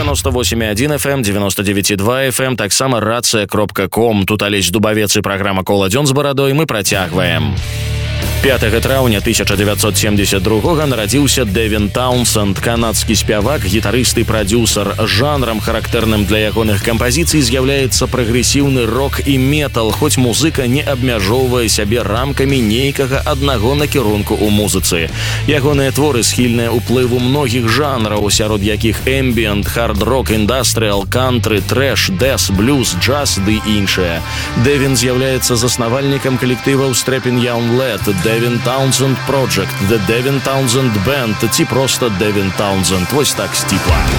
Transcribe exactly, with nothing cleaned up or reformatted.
девяносто восемь и один эф эм, девяносто девять и два эф эм, таксама рацыя кропка ком. Тут Алесь Дубавец і праграма «Кола дзён з барадой» мы працягваем. пятага траўня тысяча девятьсот семьдесят другога нарадзіўся Дэвін Таунсенд, канадскі спявак, гітарыст і прадзюсар. Жанрам, характэрным для ягоных кампазіцый, з'яўляецца прагрэсіўны рок і метал, хоць музыка не абмяжоўвае сябе рамкамі нейкага аднаго накірунку ў музыцы. Ягоныя творы схільныя ўплыву многіх жанраў, сярод якіх эмбіент, хард-рок, індастрыал, кантры, трэш, дэс, блюз, джаз ды іншае. Дэвін з'яўляецца заснавальнікам калектываў Strapping Young Lad, Дэвін Таунсенд Project, The Дэвін Таунсенд Band ці проста Дэвін Таунсенд. Вось так сціпла.